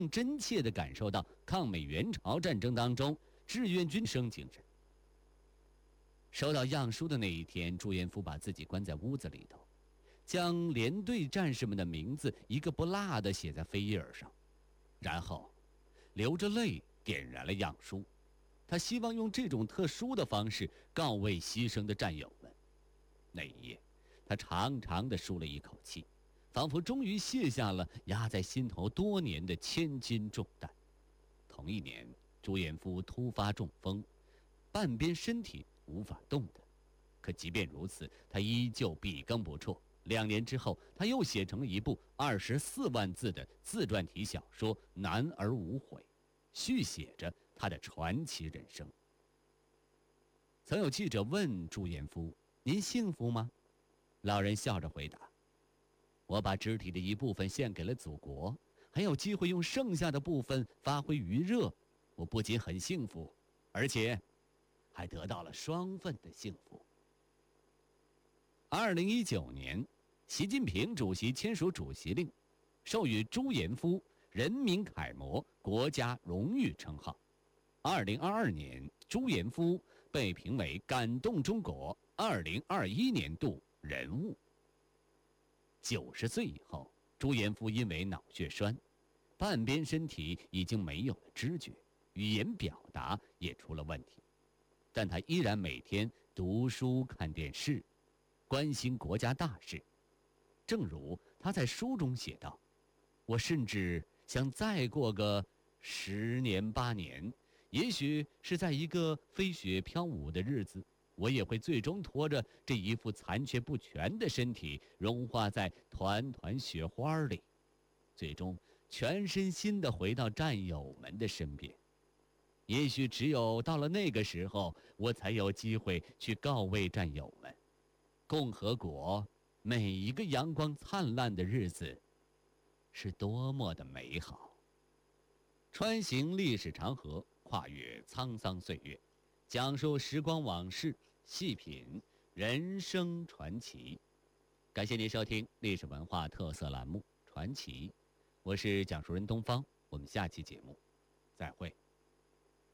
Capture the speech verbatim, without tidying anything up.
真切地感受到抗美援朝战争当中志愿军生精神。收到样书的那一天，朱彦夫把自己关在屋子里头，将连队战士们的名字一个不落地写在扉页上，然后流着泪点燃了样书。他希望用这种特殊的方式告慰牺牲的战友们。那一夜，他长长地舒了一口气，仿佛终于卸下了压在心头多年的千斤重担。同一年，朱彦夫突发中风，半边身体无法动弹。可即便如此，他依旧笔耕不辍。两年之后，他又写成了一部二十四万字的自传体小说《男儿无悔》，续写着他的传奇人生。曾有记者问朱彦夫：“您幸福吗？”老人笑着回答：“我把肢体的一部分献给了祖国，还有机会用剩下的部分发挥余热，我不仅很幸福，而且还得到了双份的幸福。”二零一九年，习近平主席签署主席令，授予朱彦夫人民楷模国家荣誉称号。二零二二年，朱彦夫被评为感动中国二零二一年度人物。九十岁以后，朱彦夫因为脑血栓，半边身体已经没有了知觉，语言表达也出了问题，但他依然每天读书看电视，关心国家大事。正如他在书中写道：“我甚至想再过个十年八年，也许是在一个飞雪飘舞的日子，我也会最终拖着这一副残缺不全的身体，融化在团团雪花里，最终全身心地回到战友们的身边。也许只有到了那个时候，我才有机会去告慰战友们。共和国每一个阳光灿烂的日子，是多么的美好。”穿行历史长河，跨越沧桑岁月，讲述时光往事，细品人生传奇。感谢您收听历史文化特色栏目《传奇》，我是讲述人东方，我们下期节目再会。